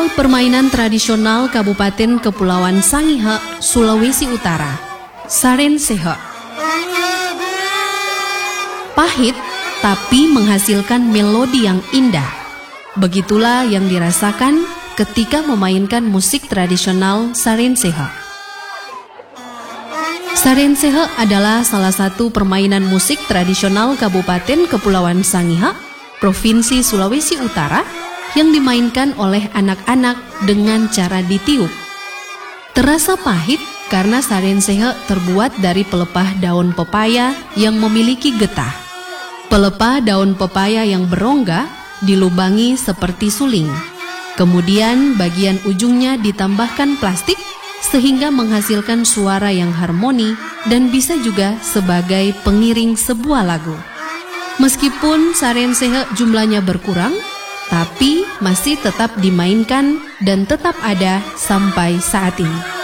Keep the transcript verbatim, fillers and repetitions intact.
Inilah permainan tradisional Kabupaten Kepulauan Sangihe, Sulawesi Utara, Sarensehe. Pahit tapi menghasilkan melodi yang indah. Begitulah yang dirasakan ketika memainkan musik tradisional Sarensehe. Sarensehe adalah salah satu permainan musik tradisional Kabupaten Kepulauan Sangihe, Provinsi Sulawesi Utara, yang dimainkan oleh anak-anak dengan cara ditiup. Terasa pahit karena Sarensehe terbuat dari pelepah daun pepaya yang memiliki getah. Pelepah daun pepaya yang berongga dilubangi seperti suling. Kemudian bagian ujungnya ditambahkan plastik sehingga menghasilkan suara yang harmoni dan bisa juga sebagai pengiring sebuah lagu. Meskipun Sarensehe jumlahnya berkurang, tapi masih tetap dimainkan dan tetap ada sampai saat ini.